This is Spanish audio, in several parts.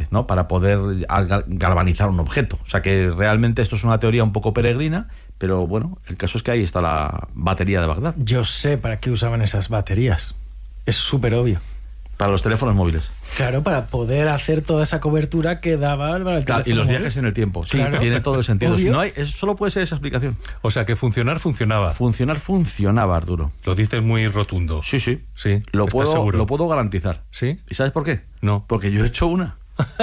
¿no? Para poder galvanizar un objeto. O sea que realmente esto es una teoría un poco peregrina, pero bueno, el caso es que ahí está la batería de Bagdad. Yo sé para qué usaban esas baterías. Es súper obvio. Para los teléfonos móviles. Claro, para poder hacer toda esa cobertura que daba para el teléfono y los móvil. Viajes en el tiempo. Sí, claro. Tiene todo el sentido. Obvio. No hay, solo puede ser esa explicación. O sea que funcionaba. Funcionaba, Arturo. Lo dices muy rotundo. Sí. Sí. Lo seguro? Lo puedo garantizar. ¿Sí? ¿Y sabes por qué? No. Porque yo he hecho una.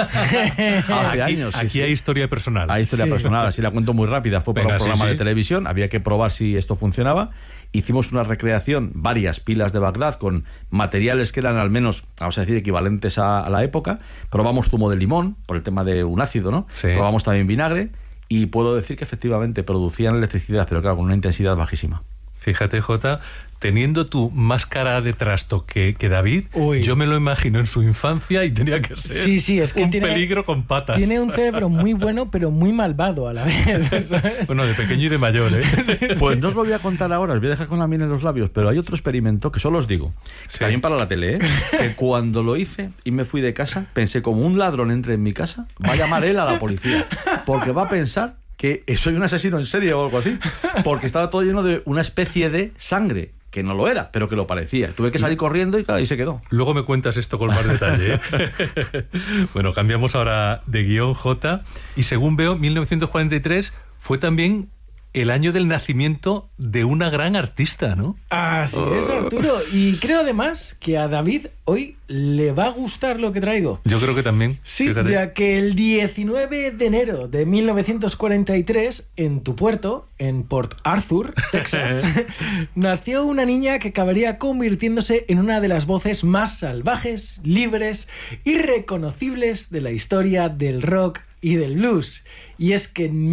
Hace años. Aquí hay historia personal. Hay historia personal, así la cuento muy rápida. Fue para un programa de televisión, había que probar si esto funcionaba. Hicimos una recreación, varias pilas de Bagdad con materiales que eran al menos, vamos a decir, equivalentes a la época. Probamos zumo de limón, por el tema de un ácido, ¿no? Sí. Probamos también vinagre y puedo decir que efectivamente producían electricidad, pero claro, con una intensidad bajísima. Fíjate, Jota, teniendo tú más cara de trasto que David, Uy. yo me lo imagino en su infancia y tenía que ser Sí, es que un tiene, peligro con patas. Tiene un cerebro muy bueno, pero muy malvado a la vez, ¿sabes? Bueno, de pequeño y de mayor, ¿eh? Pues no os lo voy a contar ahora, os voy a dejar con la miel en los labios, pero hay otro experimento que solo os digo, Sí. también para la tele, que cuando lo hice y me fui de casa, pensé, como un ladrón entre en mi casa, va a llamar él a la policía, porque va a pensar que soy un asesino en serie o algo así, porque estaba todo lleno de una especie de sangre, que no lo era, pero que lo parecía. Tuve que salir corriendo y ahí se quedó. Luego me cuentas esto con más detalle, ¿eh? Bueno, cambiamos ahora de guión, Jota, y según veo, 1943 fue también el año del nacimiento de una gran artista, ¿no? Así es, Arturo. Y creo además que a David hoy le va a gustar lo que traigo. Yo creo que también. Sí, Fíjate. ya que el 19 de enero de 1943, en tu puerto, en Port Arthur, Texas, nació una niña que acabaría convirtiéndose en una de las voces más salvajes, libres y reconocibles de la historia del rock y del blues. Y es que en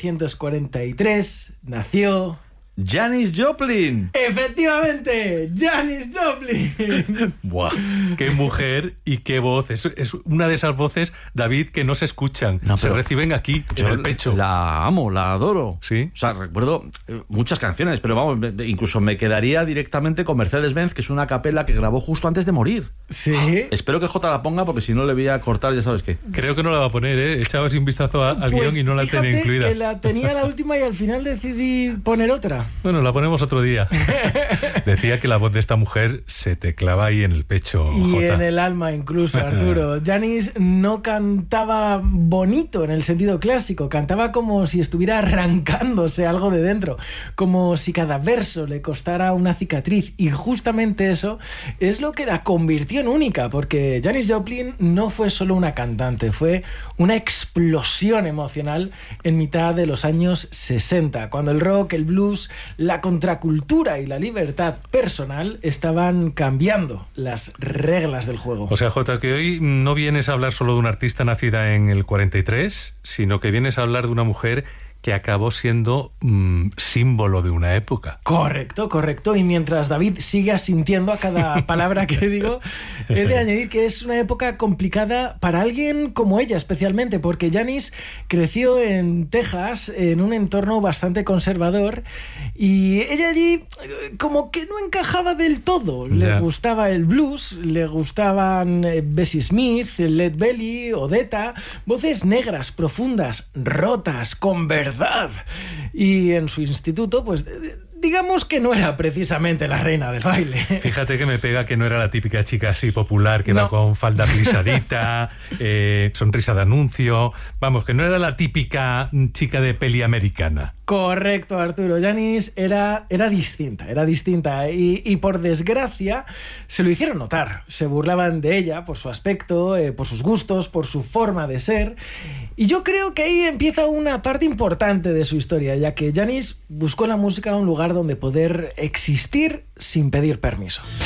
1943 nació... ¡Janis Joplin! ¡Efectivamente! ¡Janis Joplin! ¡Buah! ¡Qué mujer y qué voz! Es una de esas voces, David, que no se escuchan. No, se reciben aquí, en el pecho. La amo, la adoro. ¿Sí? O sea, recuerdo muchas canciones, pero vamos, incluso me quedaría directamente con Mercedes-Benz, que es una capela que grabó justo antes de morir. Sí. Espero que Jota la ponga, porque si no le voy a cortar, ya sabes qué. Creo que no la va a poner, ¿eh? Echabas un vistazo al Pues guión y no la tenía fíjate incluida. que la tenía la última y al final decidí poner otra. Bueno, la ponemos otro día. Decía que la voz de esta mujer se te clava ahí en el pecho, Y Jota. en el alma incluso, Arturo. Janis no cantaba bonito en el sentido clásico, cantaba como si estuviera arrancándose algo de dentro, como si cada verso le costara una cicatriz. Y justamente eso es lo que la convirtió en única, porque Janis Joplin no fue solo una cantante, fue una explosión emocional en mitad de los años 60, cuando el rock, el blues, la contracultura y la libertad personal estaban cambiando las reglas del juego. O sea, Jota, que hoy no vienes a hablar solo de una artista nacida en el 43, sino que vienes a hablar de una mujer que acabó siendo símbolo de una época. Correcto. Y mientras David sigue asintiendo a cada palabra que digo, he de añadir que es una época complicada para alguien como ella, especialmente, porque Janis creció en Texas, en un entorno bastante conservador, y ella allí como que no encajaba del todo. Le gustaba el blues, le gustaban Bessie Smith, Led Belly, Odetta, voces negras, profundas, rotas, con verdad. Y en su instituto, pues digamos que no era precisamente la reina del baile. Fíjate que me pega que no era la típica chica así popular que va con falda plisadita, sonrisa de anuncio. Vamos, que no era la típica chica de peli americana. Correcto, Arturo. Janis era distinta y por desgracia se lo hicieron notar. Se burlaban de ella por su aspecto, por sus gustos, por su forma de ser. Y yo creo que ahí empieza una parte importante de su historia, ya que Janis buscó en la música un lugar donde poder existir sin pedir permiso.